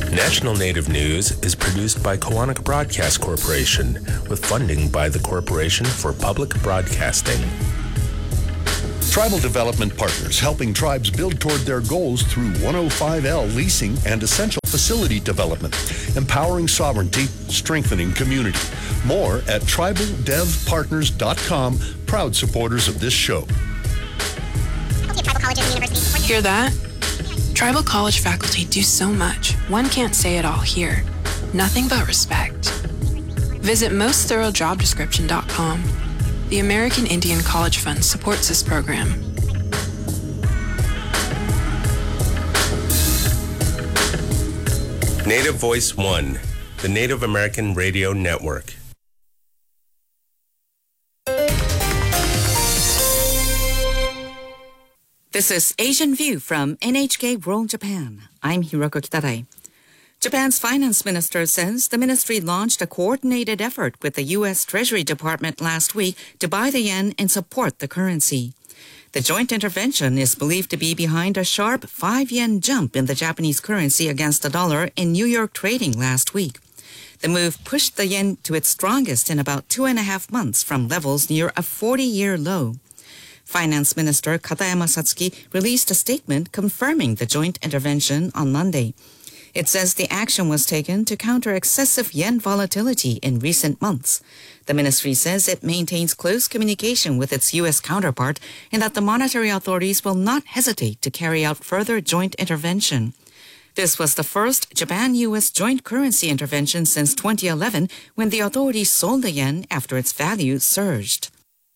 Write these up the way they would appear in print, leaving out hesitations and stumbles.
National Native News is produced by Kawanak Broadcast Corporation with funding by the Corporation for Public Broadcasting. Tribal Development Partners, helping tribes build toward their goals through 105L leasing and essential facility development, empowering sovereignty, strengthening community. More at tribaldevpartners.com, proud supporters of this show. Hear that? Tribal college faculty do so much. One can't say it all here. Nothing but respect. Visit mostthoroughdescription.com. The American Indian College Fund supports this program. Native Voice One, the Native American Radio Network. This is Asian View from NHK World Japan. I'm Hiroko Kitarai. Japan's finance minister says the ministry launched a coordinated effort with the U.S. Treasury Department last week to buy the yen and support the currency. The joint intervention is believed to be behind a sharp 5 yen jump in the Japanese currency against the dollar in New York trading last week. The move pushed the yen to its strongest in about 2.5 months from levels near a 40-year low. Finance Minister Katayama Satsuki released a statement confirming the joint intervention on Monday. It says the action was taken to counter excessive yen volatility in recent months. The ministry says it maintains close communication with its U.S. counterpart and that the monetary authorities will not hesitate to carry out further joint intervention. This was the first Japan-U.S. joint currency intervention since 2011 when the authorities sold the yen after its value surged.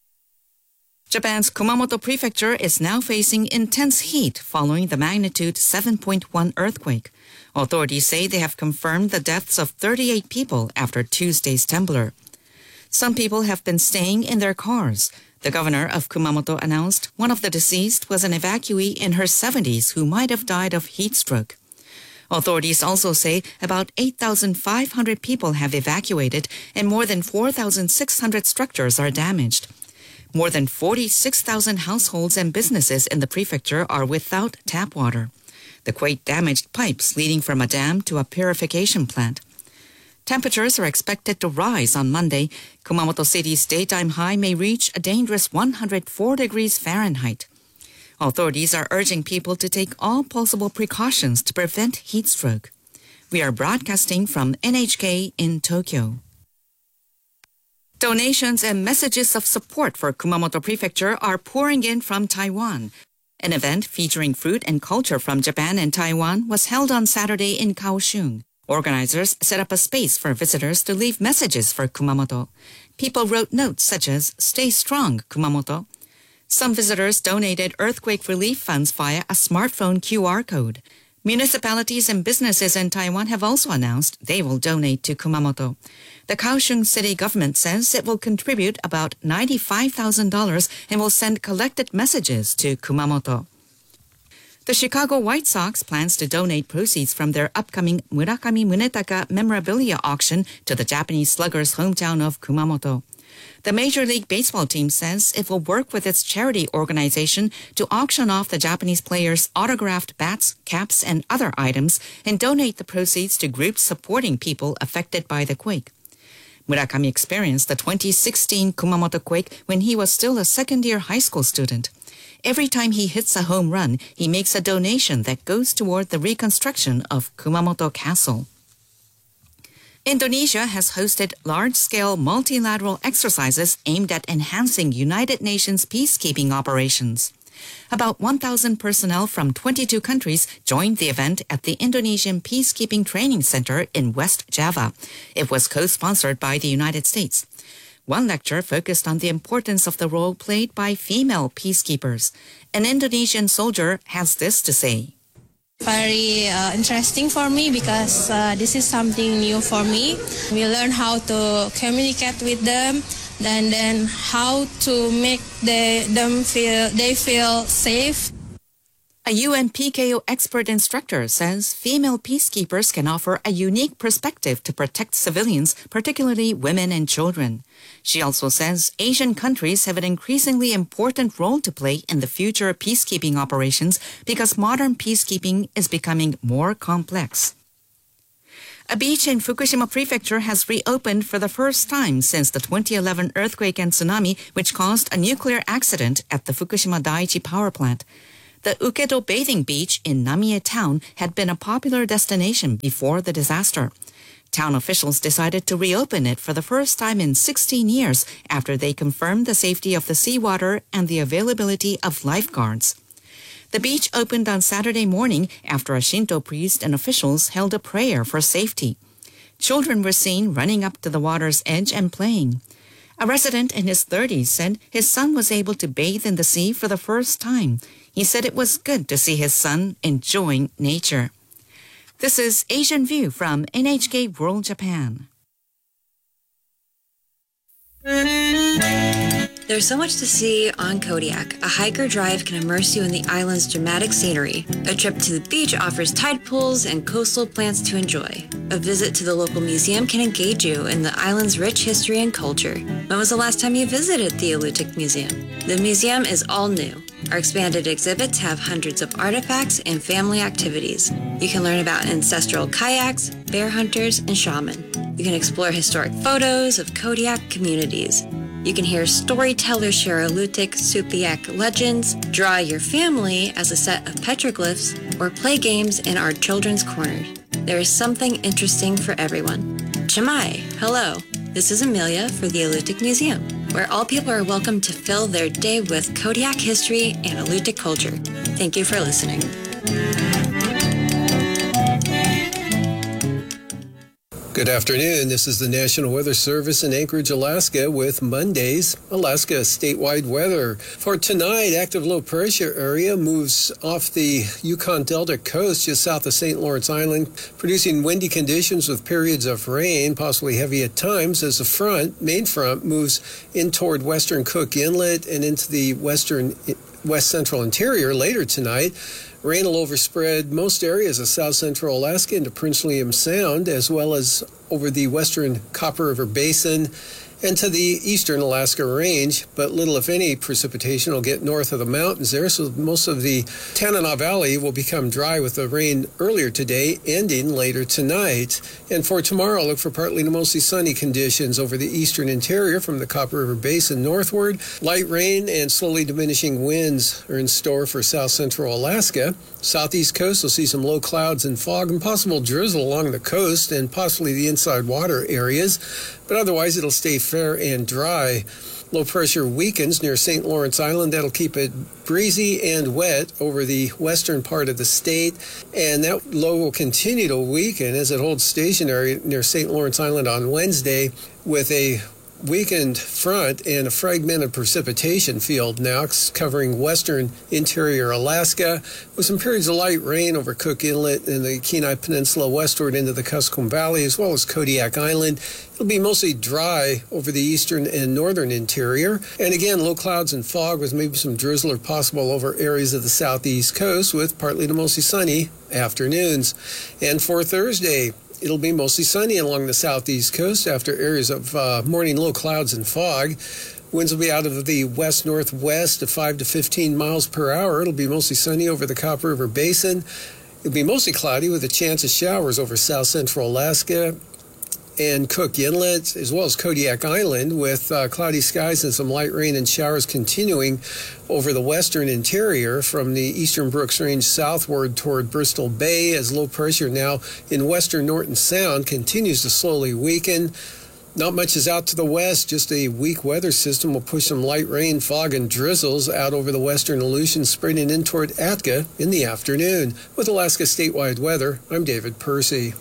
Japan's Kumamoto Prefecture is now facing intense heat following the magnitude 7.1 earthquake. Authorities say they have confirmed the deaths of 38 people after Tuesday's temblor. Some people have been staying in their cars. The governor of Kumamoto announced one of the deceased was an evacuee in her 70s who might have died of heat stroke. Authorities also say about 8,500 people have evacuated and more than 4,600 structures are damaged. More than 46,000 households and businesses in the prefecture are without tap water. The quake damaged pipes leading from a dam to a purification plant. Temperatures are expected to rise on Monday. Kumamoto City's daytime high may reach a dangerous 104 degrees Fahrenheit. Authorities are urging people to take all possible precautions to prevent heat stroke. We are broadcasting from NHK in Tokyo. Donations and messages of support for Kumamoto Prefecture are pouring in from Taiwan. An event featuring fruit and culture from Japan and Taiwan was held on Saturday in Kaohsiung. Organizers set up a space for visitors to leave messages for Kumamoto. People wrote notes such as, "Stay strong, Kumamoto." Some visitors donated earthquake relief funds via a smartphone QR code. Municipalities and businesses in Taiwan have also announced they will donate to Kumamoto. The Kaohsiung city government says it will contribute about $95,000 and will send collected messages to Kumamoto. The Chicago White Sox plans to donate proceeds from their upcoming Murakami Munetaka memorabilia auction to the Japanese slugger's hometown of Kumamoto. The Major League Baseball team says it will work with its charity organization to auction off the Japanese players' autographed bats, caps, and other items and donate the proceeds to groups supporting people affected by the quake. Murakami experienced the 2016 Kumamoto quake when he was still a second-year high school student. Every time he hits a home run, he makes a donation that goes toward the reconstruction of Kumamoto Castle. Indonesia has hosted large-scale multilateral exercises aimed at enhancing United Nations peacekeeping operations. About 1,000 personnel from 22 countries joined the event at the Indonesian Peacekeeping Training Center in West Java. It was co-sponsored by the United States. One lecture focused on the importance of the role played by female peacekeepers. An Indonesian soldier has this to say. Very interesting for me because this is something new for me. We learn how to communicate with them, and then how to make them feel safe. A UN PKO expert instructor says female peacekeepers can offer a unique perspective to protect civilians, particularly women and children. She also says Asian countries have an increasingly important role to play in the future peacekeeping operations because modern peacekeeping is becoming more complex. A beach in Fukushima Prefecture has reopened for the first time since the 2011 earthquake and tsunami, which caused a nuclear accident at the Fukushima Daiichi power plant. The Ukedo Bathing Beach in Namie Town had been a popular destination before the disaster. Town officials decided to reopen it for the first time in 16 years after they confirmed the safety of the seawater and the availability of lifeguards. The beach opened on Saturday morning after a Shinto priest and officials held a prayer for safety. Children were seen running up to the water's edge and playing. A resident in his 30s said his son was able to bathe in the sea for the first time. He said it was good to see his son enjoying nature. This is Asian View from NHK World Japan. There's so much to see on Kodiak. A hike or drive can immerse you in the island's dramatic scenery. A trip to the beach offers tide pools and coastal plants to enjoy. A visit to the local museum can engage you in the island's rich history and culture. When was the last time you visited the Alutiiq Museum? The museum is all new. Our expanded exhibits have hundreds of artifacts and family activities. You can learn about ancestral kayaks, bear hunters, and shaman. You can explore historic photos of Kodiak communities. You can hear storytellers share Alutiiq Suthiaq legends, draw your family as a set of petroglyphs, or play games in our children's corner. There is something interesting for everyone. Chamai, hello. This is Amelia for the Alutiiq Museum, where all people are welcome to fill their day with Kodiak history and Alutiiq culture. Thank you for listening. Good afternoon. This is the National Weather Service in Anchorage, Alaska with Monday's Alaska statewide weather. For tonight, active low pressure area moves off the Yukon Delta coast just south of St. Lawrence Island, producing windy conditions with periods of rain, possibly heavy at times, as the main front moves in toward western Cook Inlet and into the west central interior later tonight. Rain will overspread most areas of south central Alaska into Prince William Sound, as well as over the western Copper River Basin and to the eastern Alaska Range, but little, if any, precipitation will get north of the mountains there, so most of the Tanana Valley will become dry with the rain earlier today, ending later tonight. And for tomorrow, look for partly to mostly sunny conditions over the eastern interior from the Copper River Basin northward. Light rain and slowly diminishing winds are in store for south central Alaska. Southeast coast will see some low clouds and fog and possible drizzle along the coast and possibly the inside water areas, but otherwise it'll stay fair and dry. Low pressure weakens near St. Lawrence Island. That'll keep it breezy and wet over the western part of the state, and that low will continue to weaken as it holds stationary near St. Lawrence Island on Wednesday with a weakened front and a fragmented precipitation field now covering western interior Alaska with some periods of light rain over Cook Inlet and the Kenai Peninsula westward into the Kuskokwim Valley as well as Kodiak Island. It'll be mostly dry over the eastern and northern interior. And again, low clouds and fog with maybe some drizzle are possible over areas of the southeast coast with partly to mostly sunny afternoons. And for Thursday, it'll be mostly sunny along the southeast coast after areas of morning low clouds and fog. Winds will be out of the west-northwest of 5 to 15 miles per hour. It'll be mostly sunny over the Copper River Basin. It'll be mostly cloudy with a chance of showers over south central Alaska and Cook Inlet, as well as Kodiak Island, with cloudy skies and some light rain and showers continuing over the western interior from the eastern Brooks Range southward toward Bristol Bay, as low pressure now in western Norton Sound continues to slowly weaken. Not much is out to the west, just a weak weather system will push some light rain, fog, and drizzles out over the western Aleutians, spreading in toward Atka in the afternoon. With Alaska statewide weather, I'm David Percy.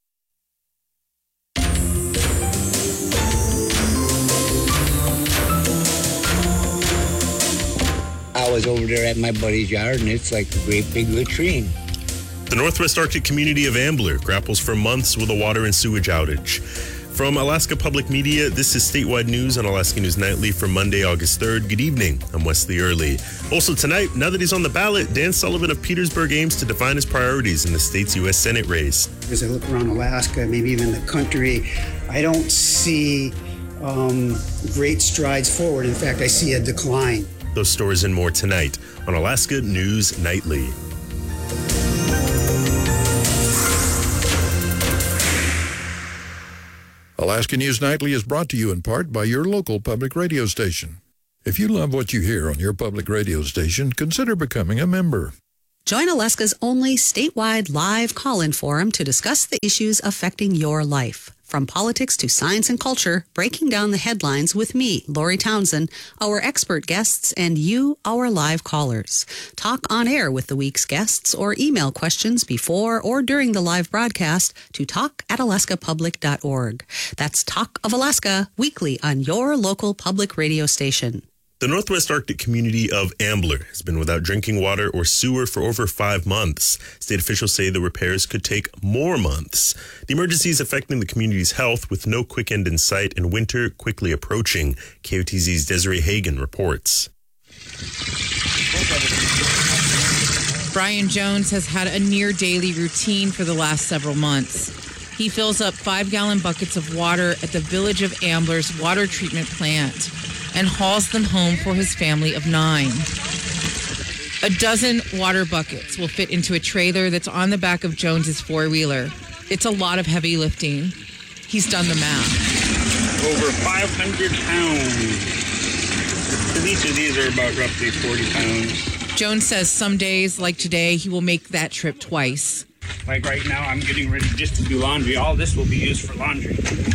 I was over there at my buddy's yard, and it's like a great big latrine. The Northwest Arctic community of Ambler grapples for months with a water and sewage outage. From Alaska Public Media, this is statewide news on Alaska News Nightly for Monday, August 3rd. Good evening. I'm Wesley Early. Also tonight, now that he's on the ballot, Dan Sullivan of Petersburg aims to define his priorities in the state's U.S. Senate race. As I look around Alaska, maybe even the country, I don't see great strides forward. In fact, I see a decline. Those stories and more tonight on Alaska News Nightly. Alaska News Nightly is brought to you in part by your local public radio station. If you love what you hear on your public radio station, consider becoming a member. Join Alaska's only statewide live call-in forum to discuss the issues affecting your life. From politics to science and culture, breaking down the headlines with me, Lori Townsend, our expert guests, and you, our live callers. Talk on air with the week's guests or email questions before or during the live broadcast to talk@alaskapublic.org. That's Talk of Alaska, weekly on your local public radio station. The Northwest Arctic community of Ambler has been without drinking water or sewer for over 5 months. State officials say the repairs could take more months. The emergency is affecting the community's health with no quick end in sight and winter quickly approaching. KOTZ's Desiree Hagan reports. Brian Jones has had a near daily routine for the last several months. He fills up 5-gallon buckets of water at the Village of Ambler's water treatment plant and hauls them home for his family of 9. A dozen water buckets will fit into a trailer that's on the back of Jones's four-wheeler. It's a lot of heavy lifting. He's done the math. Over 500 pounds. So each of these are about roughly 40 pounds. Jones says some days, like today, he will make that trip twice. Like right now, I'm getting ready just to do laundry. All this will be used for laundry.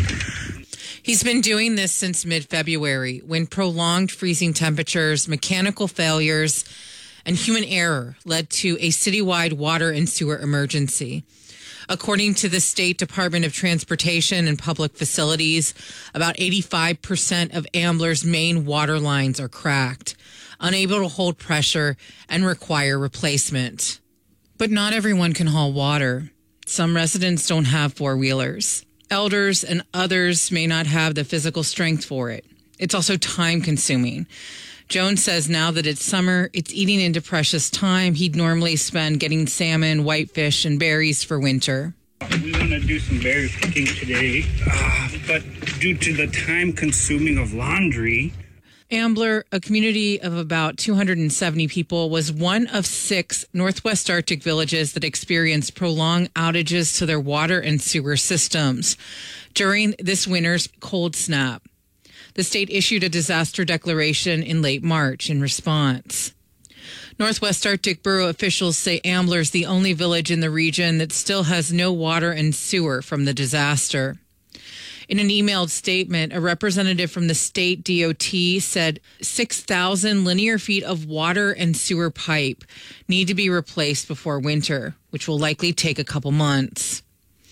He's been doing this since mid-February, when prolonged freezing temperatures, mechanical failures, and human error led to a citywide water and sewer emergency. According to the State Department of Transportation and Public Facilities, about 85% of Ambler's main water lines are cracked, unable to hold pressure, and require replacement. But not everyone can haul water. Some residents don't have four-wheelers. Elders and others may not have the physical strength for it. It's also time-consuming. Jones says now that it's summer, it's eating into precious time he'd normally spend getting salmon, whitefish, and berries for winter. We want to do some berry picking today, but due to the time-consuming of laundry... Ambler, a community of about 270 people, was one of 6 Northwest Arctic villages that experienced prolonged outages to their water and sewer systems during this winter's cold snap. The state issued a disaster declaration in late March in response. Northwest Arctic Borough officials say Ambler is the only village in the region that still has no water and sewer from the disaster. In an emailed statement, a representative from the state DOT said 6,000 linear feet of water and sewer pipe need to be replaced before winter, which will likely take a couple months.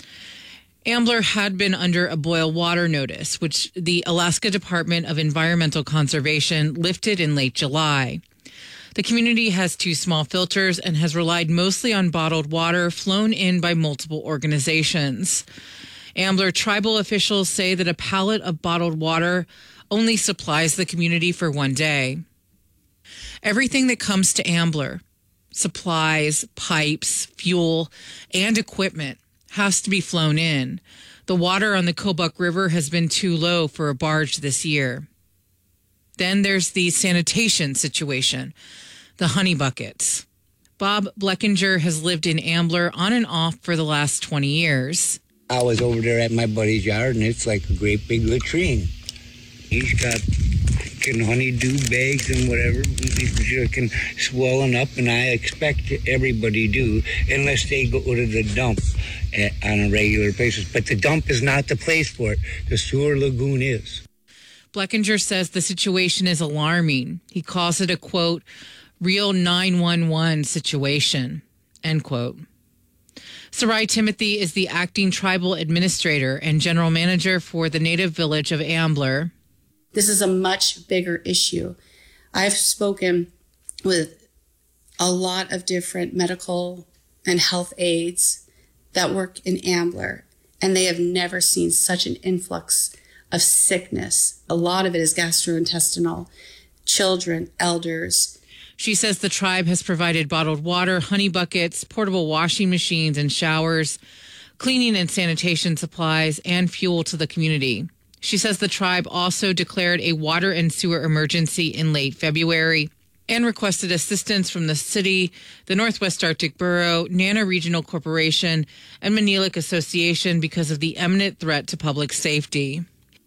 Ambler had been under a boil water notice, which the Alaska Department of Environmental Conservation lifted in late July. The community has 2 small filters and has relied mostly on bottled water flown in by multiple organizations. Ambler tribal officials say that a pallet of bottled water only supplies the community for 1 day. Everything that comes to Ambler, supplies, pipes, fuel, and equipment, has to be flown in. The water on the Kobuk River has been too low for a barge this year. Then there's the sanitation situation, the honey buckets. Bob Bleckinger has lived in Ambler on and off for the last 20 years. I was over there at my buddy's yard, and it's like a great big latrine. He's got honeydew bags and whatever. They're swelling up, and I expect everybody do, unless they go to the dump on a regular basis. But the dump is not the place for it. The sewer lagoon is. Bleckinger says the situation is alarming. He calls it a, quote, real 911 situation, end quote. Sarai Timothy is the acting tribal administrator and general manager for the native village of Ambler. This is a much bigger issue. I've spoken with a lot of different medical and health aides that work in Ambler, and they have never seen such an influx of sickness. A lot of it is gastrointestinal, children, elders. She says the tribe has provided bottled water, honey buckets, portable washing machines and showers, cleaning and sanitation supplies, and fuel to the community. She says the tribe also declared a water and sewer emergency in late February. and requested assistance from the city, the Northwest Arctic Borough, NANA Regional Corporation, and Manilic Association because of the imminent threat to public safety.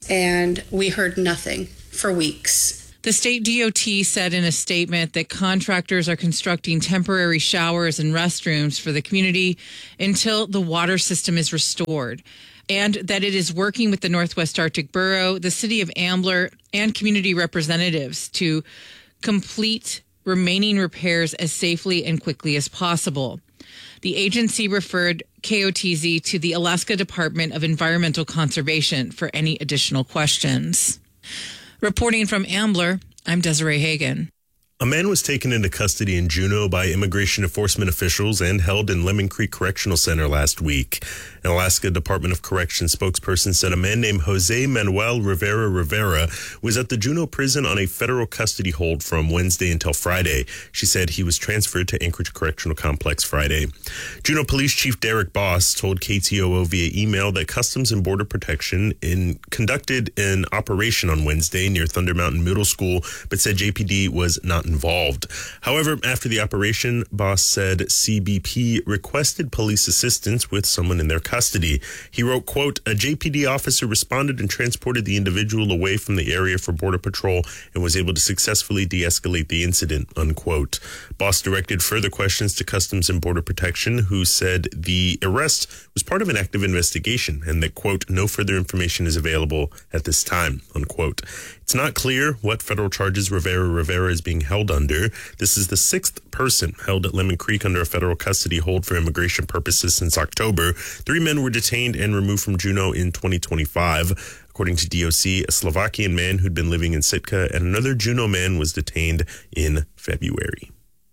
And we heard nothing for weeks. The state DOT said in a statement that contractors are constructing temporary showers and restrooms for the community until the water system is restored, and that it is working with the Northwest Arctic Borough, the city of Ambler, and community representatives to complete remaining repairs as safely and quickly as possible. The agency referred KOTZ to the Alaska Department of Environmental Conservation for any additional questions. Reporting from Ambler, I'm Desiree Hagan. A man was taken into custody in Juneau by immigration enforcement officials and held in Lemon Creek Correctional Center last week. An Alaska Department of Corrections spokesperson said a man named Jose Manuel Rivera was at the Juneau prison on a federal custody hold from Wednesday until Friday. She said he was transferred to Anchorage Correctional Complex Friday. Juneau Police Chief Derek Boss told KTOO via email that Customs and Border Protection conducted an operation on Wednesday near Thunder Mountain Middle School, but said JPD was not involved. However, after the operation, Boss said CBP requested police assistance with someone in their custody. He wrote, quote, "A JPD officer responded and transported the individual away from the area for Border Patrol and was able to successfully de-escalate the incident," unquote. Boss directed further questions to Customs and Border Protection, who said the arrest was part of an active investigation and that, quote, "no further information is available at this time," unquote. It's not clear what federal charges Rivera is being held under. This is the sixth person held at Lemon Creek under a federal custody hold for immigration purposes since October. 3 men were detained and removed from Juneau in 2025. According to DOC, a Slovakian man who'd been living in Sitka and another Juneau man was detained in February.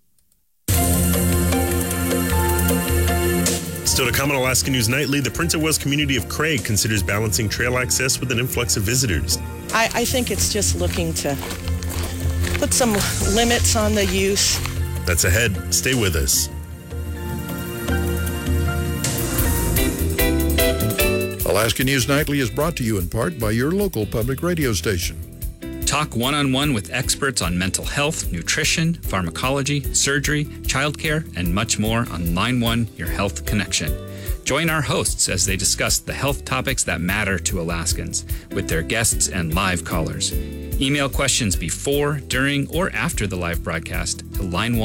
Still to come on Alaska News Nightly, the Prince of Wales community of Craig considers balancing trail access with an influx of visitors. I think it's just looking to put some limits on the use. That's ahead. Stay with us. Alaska News Nightly is brought to you in part by your local public radio station. Talk one-on-one with experts on mental health, nutrition, pharmacology, surgery, childcare, and much more on Line 1, Your Health Connection. Join our hosts as they discuss the health topics that matter to Alaskans with their guests and live callers. Email questions before, during, or after the live broadcast to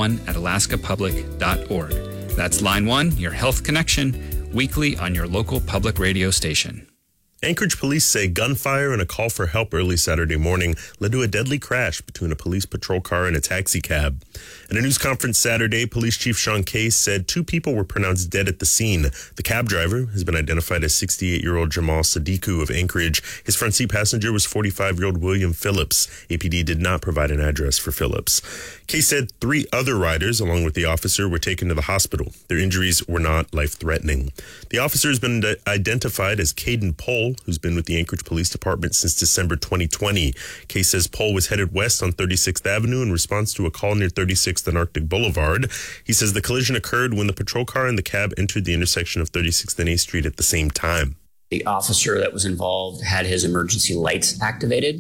line1@alaskapublic.org. That's Line 1, Your Health Connection, weekly on your local public radio station. Anchorage police say gunfire and a call for help early Saturday morning led to a deadly crash between a police patrol car and a taxi cab. At a news conference Saturday, Police Chief Sean Case said 2 people were pronounced dead at the scene. The cab driver has been identified as 68-year-old Jamal Sadiku of Anchorage. His front seat passenger was 45-year-old William Phillips. APD did not provide an address for Phillips. Case said 3 other riders, along with the officer, were taken to the hospital. Their injuries were not life-threatening. The officer has been identified as Caden Pohl, who's been with the Anchorage Police Department since December 2020. Case says Pohl was headed west on 36th Avenue in response to a call near 36th and Arctic Boulevard. He says the collision occurred when the patrol car and the cab entered the intersection of 36th and 8th Street at the same time. The officer that was involved had his emergency lights activated.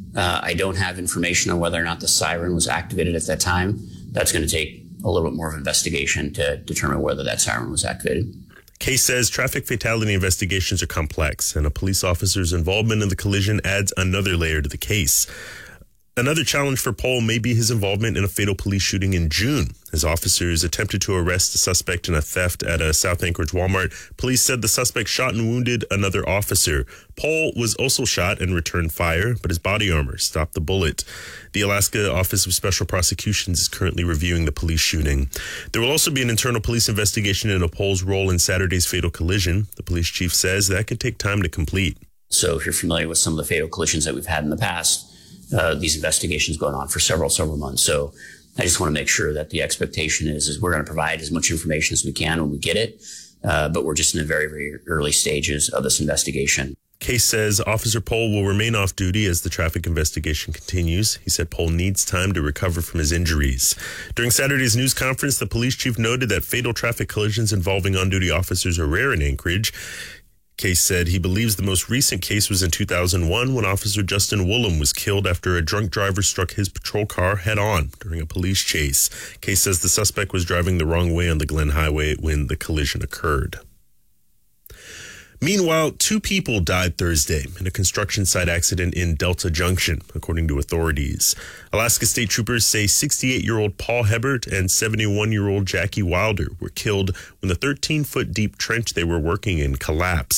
I don't have information on whether or not the siren was activated at that time. That's going to take a little bit more of investigation to determine whether that siren was activated. Case says traffic fatality investigations are complex, and a police officer's involvement in the collision adds another layer to the case. Another challenge for Pohl may be his involvement in a fatal police shooting in June. As officers attempted to arrest a suspect in a theft at a South Anchorage Walmart, police said the suspect shot and wounded another officer. Pohl was also shot and returned fire, but his body armor stopped the bullet. The Alaska Office of Special Prosecutions is currently reviewing the police shooting. There will also be an internal police investigation into Pohl's role in Saturday's fatal collision. The police chief says that could take time to complete. So if you're familiar with some of the fatal collisions that we've had in the past, these investigations going on for several months. So I just want to make sure that the expectation is we're going to provide as much information as we can when we get it. But we're just in the very, very early stages of this investigation. Case says Officer Pohl will remain off duty as the traffic investigation continues. He said Pohl needs time to recover from his injuries. During Saturday's news conference, the police chief noted that fatal traffic collisions involving on-duty officers are rare in Anchorage. Case said he believes the most recent case was in 2001 when Officer Justin Woolham was killed after a drunk driver struck his patrol car head-on during a police chase. Case says the suspect was driving the wrong way on the Glen Highway when the collision occurred. Meanwhile, 2 people died Thursday in a construction site accident in Delta Junction, according to authorities. Alaska State Troopers say 68-year-old Paul Hebert and 71-year-old Jackie Wilder were killed when the 13-foot deep trench they were working in collapsed.